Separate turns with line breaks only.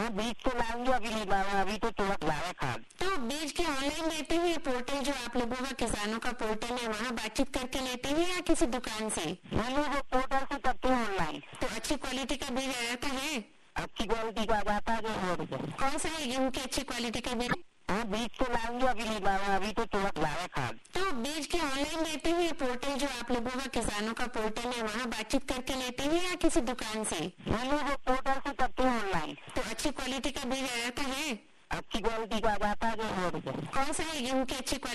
हाँ, बीज तो लाऊंगी, अभी नहीं लाऊंगा, अभी तो तुरंत लाया खाद।
तो बीज के ऑनलाइन लेते हैं या पोर्टल जो आप लोगों का किसानों का पोर्टल है वहाँ बातचीत करके लेते हैं या किसी दुकान से?
मैंने वो पोर्टल से करते हैं ऑनलाइन।
तो अच्छी क्वालिटी का बीज रहता है?
अच्छी क्वालिटी का जाता है जो रोड पे।
कौन सा है गेहूँ की अच्छी क्वालिटी का बीज?
हाँ, बीज तो लाऊंगी, अभी नहीं लाऊंगा, अभी तो तुरंत लाया खाद।
तो बीज के ऑनलाइन लेते हैं या पोर्टल जो आप लोगों का किसानों का पोर्टल है वहाँ बातचीत करके लेते हैं या किसी दुकान से?
मैंने वो पोर्टल से करते हैं ऑनलाइन।
तो अच्छी क्वालिटी का बीज रहता है?
अच्छी क्वालिटी का जाता है जो रोड पे।
कौन सा है गेहूँ की अच्छी क्वालिटी?